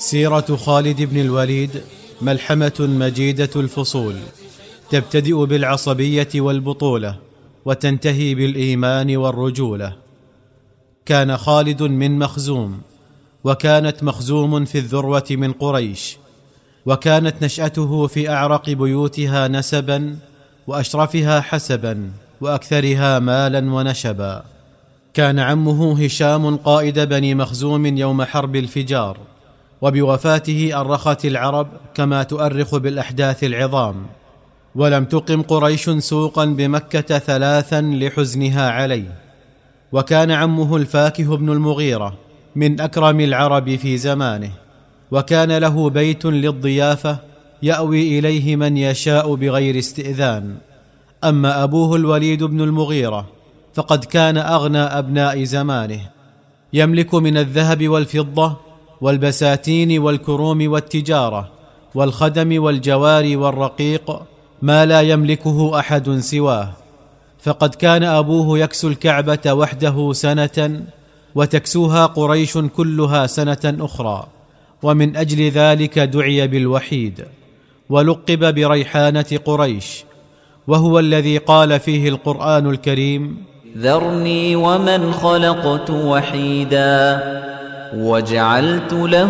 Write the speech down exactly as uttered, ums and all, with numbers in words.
سيرة خالد بن الوليد ملحمة مجيدة الفصول، تبتدئ بالعصبية والبطولة وتنتهي بالإيمان والرجولة. كان خالد من مخزوم، وكانت مخزوم في الذروة من قريش، وكانت نشأته في أعرق بيوتها نسبا وأشرفها حسبا وأكثرها مالا ونشبا. كان عمه هشام قائد بني مخزوم يوم حرب الفجار، وبوفاته أرخت العرب كما تؤرخ بالأحداث العظام، ولم تقم قريش سوقا بمكة ثلاثا لحزنها عليه. وكان عمه الفاكه بن المغيرة من أكرم العرب في زمانه، وكان له بيت للضيافة يأوي إليه من يشاء بغير استئذان. أما أبوه الوليد بن المغيرة فقد كان أغنى أبناء زمانه، يملك من الذهب والفضة والبساتين والكروم والتجارة والخدم والجواري والرقيق ما لا يملكه أحد سواه. فقد كان أبوه يكسو الكعبة وحده سنة، وتكسوها قريش كلها سنة أخرى، ومن أجل ذلك دعي بالوحيد، ولقب بريحانة قريش، وهو الذي قال فيه القرآن الكريم: ذرني ومن خلقت وحيدا وجعلت له